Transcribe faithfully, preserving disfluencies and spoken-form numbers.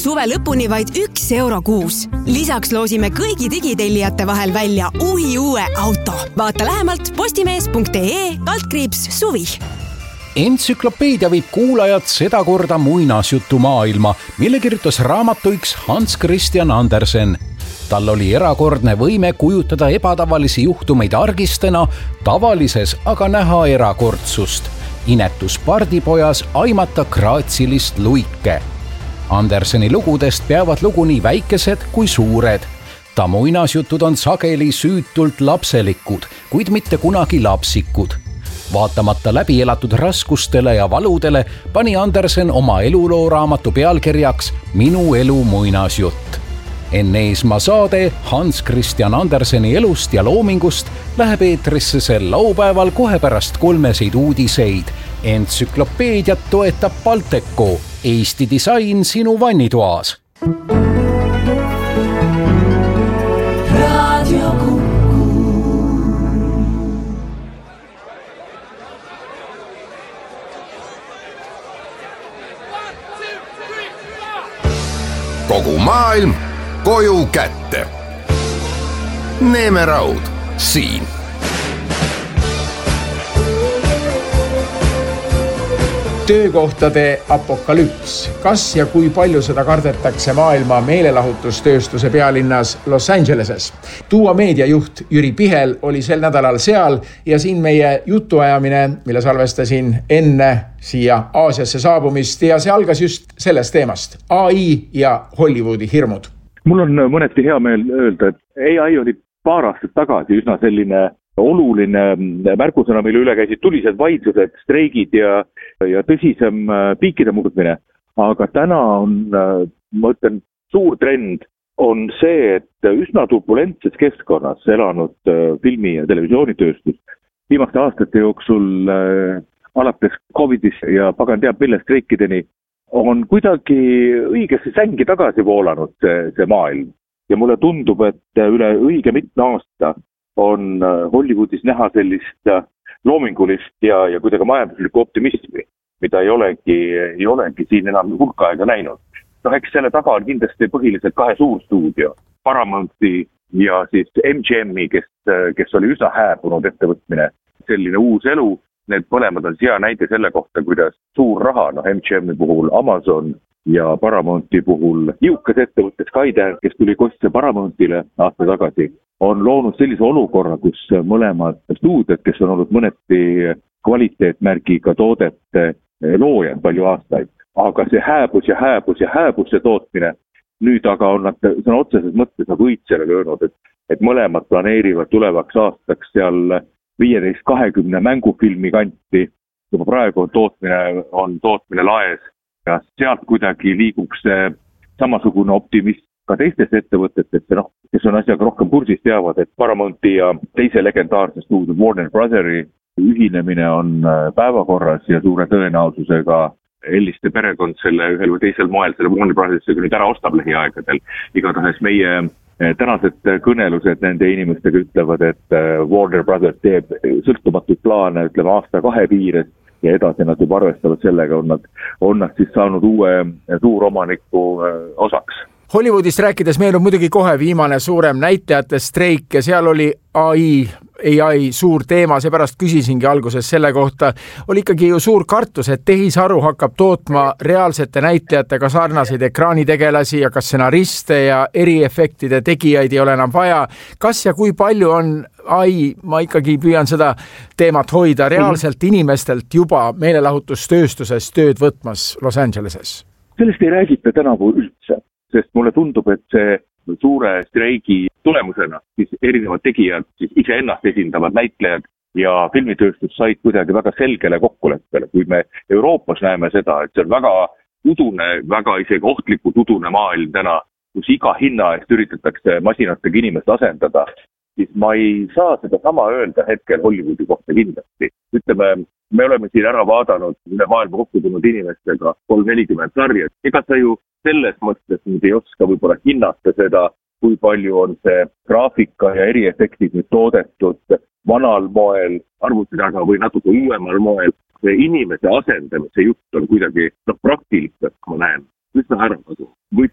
suve lõpuni vaid üks euro kuus. Lisaks loosime kõigi digitellijate vahel välja uhi uue auto. Vaata lähemalt postimees punkt ee kaldkriips suvi. Entsüklopeedia viib kuulajad sedakorda muinasjutu maailma, mille kirjutas raamatuiks Hans Christian Andersen. Tal oli erakordne võime kujutada ebatavalisi juhtumeid argistena, tavalises aga näha erakordsust. Inetus pardipojas aimata graatsilist luike. Anderseni lugudest peavad lugu nii väikesed kui suured. Ta muinasjutud on sageli süütult lapselikud, kuid mitte kunagi lapsikud. Vaatamata läbi elatud raskustele ja valudele pani Andersen oma elulooraamatu pealkirjaks Minu elu muinasjutt. Enne Eesmaa saade Hans Christian Anderseni elust ja loomingust läheb eetrisse sel laupäeval kohe pärast kolmeseid uudiseid. Entsüklopeediat toetab Balteco, Eesti disain sinu vannitoas. Kogu maailm koju kätte. Neeme Raud siin. Töökohtade apokalüps. Kas ja kui palju seda kardetakse maailma meelelahutustööstuse pealinnas Los Angeleses? Tuua meediajuht Jüri Pihel oli sel nädalal seal ja siin meie jutuajamine, mille salvestasin enne siia Aasiasse saabumist ja see algas just sellest teemast. A I ja Hollywoodi hirmud. Mul on mõneti hea meel öelda, et A I oli paar aastat tagasi üsna selline oluline märkusena, mille üle käisid tulised vaidlused, streigid ja, ja tõsisem piikide murdmine. Aga täna on, ma ütlen, suur trend on see, et üsna turbulentses keskkonnas elanud filmi- ja televisioonitööstus viimaste aastate jooksul alates Covidis ja pagan teab mille streikideni on kuidagi õigesse sängi tagasi voolanud see, see maailm. Ja mulle tundub, et üle õige mitme aasta on Hollywoodis näha sellist loomingulist ja, ja kuidagi majanduslikku optimismi, mida ei olegi, ei olegi siin enam hulka aega näinud. No eks selle taga on kindlasti põhiliselt kahe suurstuudio, Paramounti ja siis M G M-i, kes, kes oli üsna hääbunud ettevõtmine. Selline uus elu, need mõlemad on hea näide selle kohta, kuidas suur raha, no M G M-i puhul Amazon ja Paramounti puhul jõukas ettevõtte Skydance, kes tuli kostse Paramountile aasta tagasi, on loonud sellise olukorra, kus mõlemad stuudiod, kes on olnud mõneti kvaliteetmärgiga toodete loojad palju aastaid, aga see hääbus ja hääbus ja hääbus see tootmine, nüüd aga on nad sõna otseses mõttes nagu õitsele löönud, et, et mõlemad planeerivad tulevaks aastaks seal viieteist kahekümne mängufilmi kanti, juba praegu on tootmine, on tootmine laes ja sealt kuidagi liiguks samasugune optimism ka teistes ettevõtetesse, noh, kes on asjaga rohkem kursis teavad, et Paramounti ja teise legendaarse stuudio Warner Brotheri ühinemine on päevakorras ja suure tõenäosusega Elliste perekond selle ühel või teisel moel selle Warner Brothersega nüüd ära ostab lähiaegadel. Igatahes meie tänased kõnelused nende inimestega ütlevad, et Warner Brothers teeb sõltumatuid plaane, ütleme aasta kahe piires ja edasi nad juba arvestavad sellega, on nad, on nad siis saanud uue suuromaniku osaks. Hollywoodist rääkides meil on muidugi kohe viimane suurem näitlejate streik ja seal oli A I, A I suur teema, seepärast küsisingi alguses selle kohta. Oli ikkagi ju suur kartus, et tehisaru hakkab tootma reaalsete näitlejatega sarnaseid ekraanitegelasi ja ka stsenariste ja eriefektide tegijaid ei ole enam vaja. Kas ja kui palju on A I, ma ikkagi püüan seda teemat hoida reaalselt inimestelt juba meelelahutustööstuses tööd võtmas Los Angeleses? Sellest ei räägita tänavu üldse. Sest mulle tundub, et see suure streigi tulemusena siis erinevad tegijad, siis ise ennast esindavad näitlejad ja filmitööstus said kuidagi väga selgele kokkuleppele. Kui me Euroopas näeme seda, et see on väga udune, väga isegi ohtlikult udune maailm täna, kus iga hinna eest üritatakse masinatega inimest asendada, siis ma ei saa seda sama öelda hetkel Hollywoodi kohta kindlasti. Ütleme, me oleme siin ära vaadanud üle maailma kokku tulnud inimestega kolm nelikümmend sarja. Ega sa ju selles mõttes nüüd ei oska võib-olla hinnata seda, kui palju on see graafika ja eriefektid nüüd toodetud vanal moel, arvuti taga või natuke uuemal moel. See inimese asendamise jutt on kuidagi no, praktiliselt, ma näen, üsna ära kadunud.